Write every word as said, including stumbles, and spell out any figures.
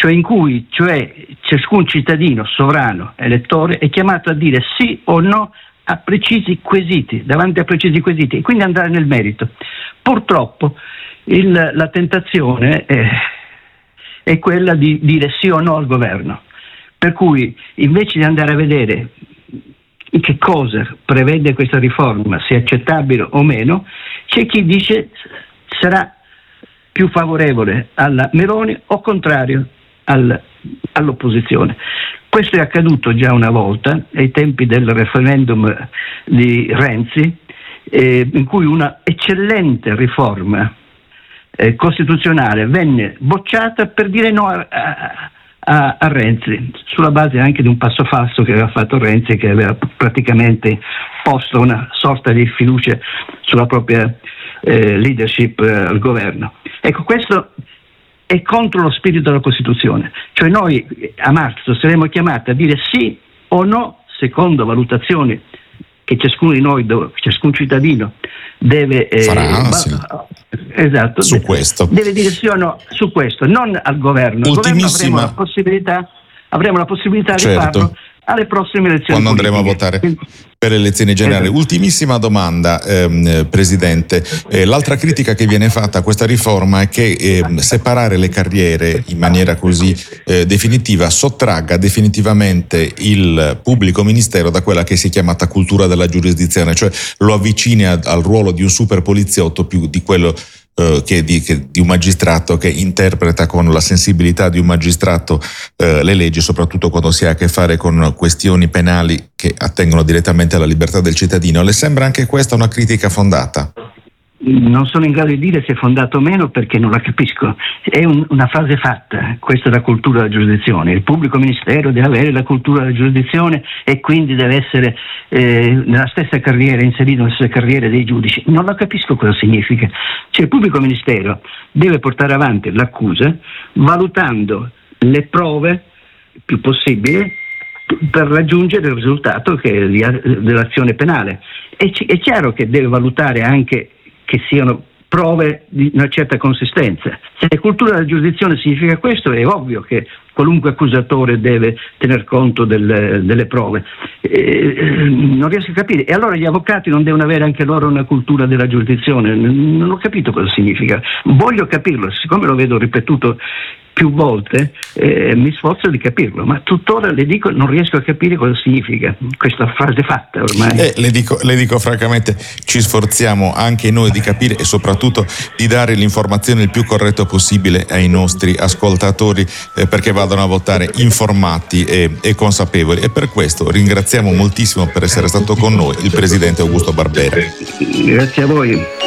cioè in cui cioè ciascun cittadino sovrano elettore è chiamato a dire sì o no a precisi quesiti, davanti a precisi quesiti, e quindi andare nel merito. Purtroppo il, la tentazione è, è quella di dire sì o no al governo, per cui invece di andare a vedere che cosa prevede questa riforma, se è accettabile o meno, c'è chi dice sarà più favorevole alla Meloni o contrario al, all'opposizione. Questo è accaduto già una volta ai tempi del referendum di Renzi, eh, in cui una eccellente riforma eh, costituzionale venne bocciata per dire no a, a, a, a Renzi, sulla base anche di un passo falso che aveva fatto Renzi, che aveva praticamente posto una sorta di fiducia sulla propria eh, leadership eh, al governo. Ecco, questo è contro lo spirito della Costituzione, cioè noi a marzo saremo chiamati a dire sì o no secondo valutazioni che ciascuno di noi, ciascun cittadino deve eh, Farà, sì. esatto, su deve, questo deve dire sì o no su questo, non al governo. Il governo avremo la possibilità, avremo la possibilità certo. di farlo alle prossime elezioni quando politiche. andremo a votare per le elezioni generali. Esatto. Ultimissima domanda, ehm, Presidente. Eh, l'altra critica che viene fatta a questa riforma è che eh, separare le carriere in maniera così eh, definitiva sottragga definitivamente il pubblico ministero da quella che si è chiamata cultura della giurisdizione, cioè lo avvicina al ruolo di un super poliziotto più di quello Uh, che, di, che di un magistrato che interpreta con la sensibilità di un magistrato uh, le leggi, soprattutto quando si ha a che fare con questioni penali che attengono direttamente alla libertà del cittadino. Le sembra anche questa una critica fondata? Non sono in grado di dire se è fondato o meno, perché non la capisco. È un, una frase fatta, questa è la cultura della giurisdizione. Il pubblico ministero deve avere la cultura della giurisdizione e quindi deve essere eh, nella stessa carriera, inserito nella stessa carriera dei giudici. Non la capisco cosa significa. Cioè il pubblico ministero deve portare avanti l'accusa valutando le prove più possibili per raggiungere il risultato che è dell'azione penale. E c- è chiaro che deve valutare anche che siano prove di una certa consistenza. Se cultura della giurisdizione significa questo, è ovvio che qualunque accusatore deve tener conto del, delle prove. Eh, non riesco a capire. E allora gli avvocati non devono avere anche loro una cultura della giurisdizione? Non ho capito cosa significa. Voglio capirlo, siccome lo vedo ripetuto più volte, eh, mi sforzo di capirlo, ma tuttora le dico non riesco a capire cosa significa questa frase fatta ormai. Eh, le dico, le dico francamente, ci sforziamo anche noi di capire e soprattutto di dare l'informazione il più corretta possibile ai nostri ascoltatori eh, perché vadano a votare informati e, e consapevoli, e per questo ringraziamo moltissimo per essere stato con noi il Presidente Augusto Barbera. Grazie a voi.